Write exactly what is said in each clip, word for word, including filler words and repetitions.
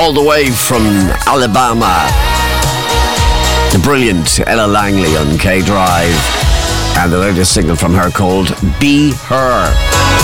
all the way from Alabama. The brilliant Ella Langley on K-Drive. And the latest single from her called Be Her.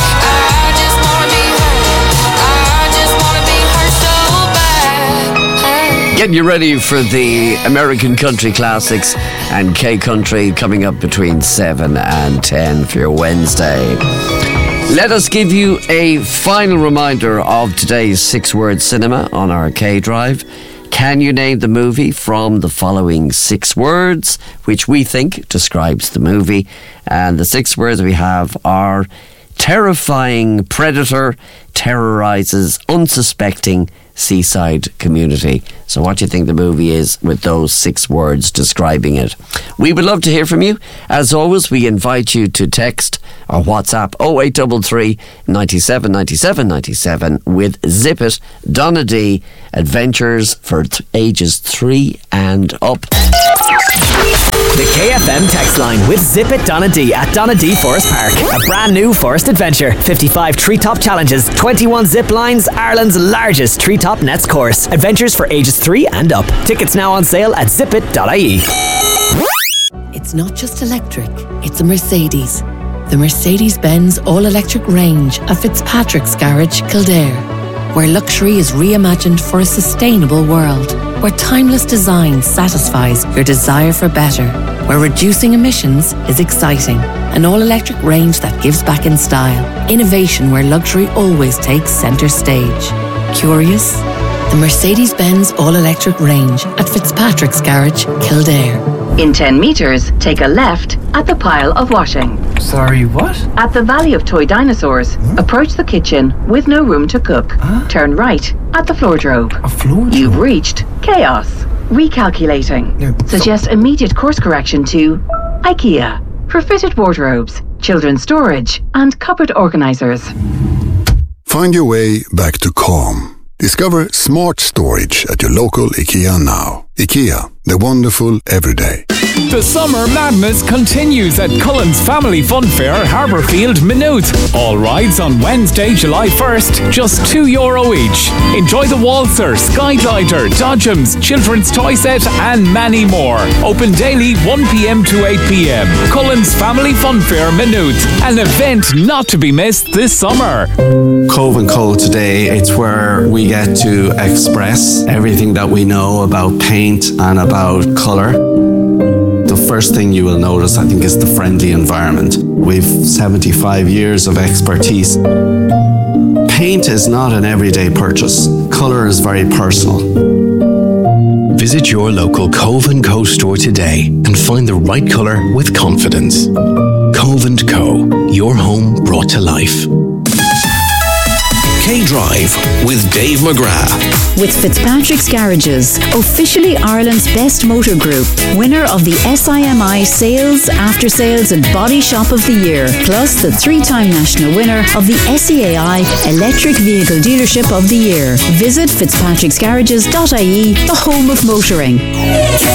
Getting you ready for the American country classics and K-Country coming up between seven and ten for your Wednesday. Let us give you a final reminder of today's six-word cinema on our K-Drive. Can you name the movie from the following six words, which we think describes the movie? And the six words we have are: terrifying predator terrorizes unsuspecting seaside community. So what do you think the movie is with those six words describing it? We would love to hear from you. As always, we invite you to text or WhatsApp oh eight three three, nine seven, nine seven, nine seven with Zip It, Donna D, Adventures for th- ages three and up. The K F M text line with Zip It Donna D at Donna D Forest Park. A brand new forest adventure. fifty-five treetop challenges, twenty-one zip lines, Ireland's largest treetop nets course. Adventures for ages three and up. Tickets now on sale at zip it dot I E. It's not just electric, it's a Mercedes. The Mercedes-Benz all-electric range of Fitzpatrick's Garage, Kildare. Where luxury is reimagined for a sustainable world. Where timeless design satisfies your desire for better. Where reducing emissions is exciting. An all-electric range that gives back in style. Innovation where luxury always takes centre stage. Curious? The Mercedes-Benz all-electric range at Fitzpatrick's Garage, Kildare. In ten metres, take a left at the pile of washing. Sorry, what? At the Valley of Toy Dinosaurs, huh? Approach the kitchen with no room to cook. Huh? Turn right at the floor-drobe. A floor-drobe? You've reached chaos. Recalculating. No, Suggest so- immediate course correction to IKEA for fitted wardrobes, children's storage and cupboard organisers. Find your way back to calm. Discover smart storage at your local IKEA now. IKEA, the wonderful everyday. The summer madness continues at Cullen's Family Fun Fair, Harbourfield, Maynooth. All rides on Wednesday, July first, just two euro each. Enjoy the Waltzer, Skyglider, Dodgems, Children's Toy Set and many more. Open daily one p.m. to eight p.m. Cullen's Family Fun Fair, Maynooth. An event not to be missed this summer. Cove and Co today, it's where we get to express everything that we know about paint and about colour. The first thing you will notice, I think, is the friendly environment. We've seventy-five years of expertise. Paint is not an everyday purchase. Colour is very personal. Visit your local Cove and Co store today and find the right colour with confidence. Cove and Co, your home brought to life. K-Drive with Dave McGrath. With Fitzpatrick's Garages, officially Ireland's best motor group, winner of the S I M I Sales, After Sales and Body Shop of the Year, plus the three-time national winner of the S E A I Electric Vehicle Dealership of the Year. Visit fitzpatricks garages dot I E, the home of motoring.